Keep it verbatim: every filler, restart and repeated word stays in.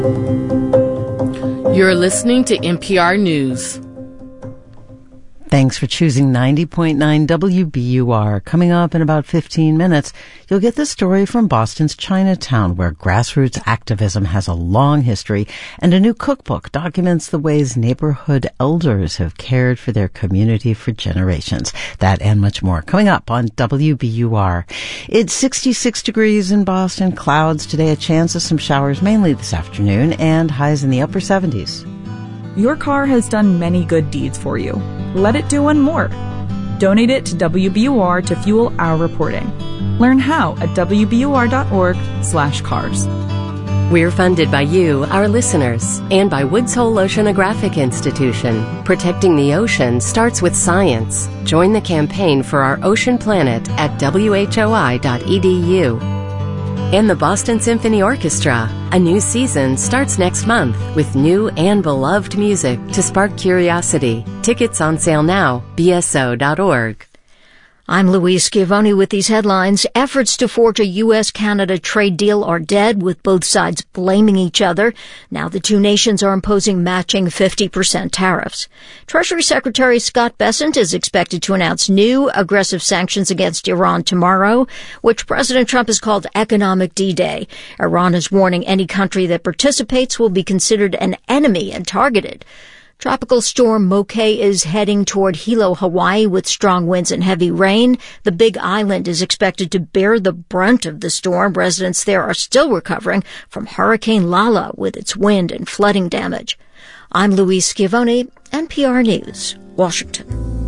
You're listening to N P R News. Thanks for choosing ninety point nine W B U R. Coming up in about fifteen minutes, you'll get the story from Boston's Chinatown, where grassroots activism has a long history, and a new cookbook documents the ways neighborhood elders have cared for their community for generations. That and much more coming up on W B U R. It's sixty-six degrees in Boston, clouds today, a chance of some showers mainly this afternoon, and highs in the upper seventies. Your car has done many good deeds for you. Let it do one more. Donate it to W B U R to fuel our reporting. Learn how at W B U R dot org slash cars. We're funded by you, our listeners, and by Woods Hole Oceanographic Institution. Protecting the ocean starts with science. Join the campaign for our ocean planet at W H O I dot E D U. And the Boston Symphony Orchestra. A new season starts next month with new and beloved music to spark curiosity. Tickets on sale now, B S O dot org. I'm Louise Schiavone with these headlines. Efforts to forge a U S Canada trade deal are dead, with both sides blaming each other. Now the two nations are imposing matching fifty percent tariffs. Treasury Secretary Scott Bessent is expected to announce new aggressive sanctions against Iran tomorrow, which President Trump has called economic D-Day. Iran is warning any country that participates will be considered an enemy and targeted. Tropical storm Moke is heading toward Hilo, Hawaii, with strong winds and heavy rain. The Big Island is expected to bear the brunt of the storm. Residents there are still recovering from Hurricane Lala with its wind and flooding damage. I'm Louise Schiavone, N P R News, Washington.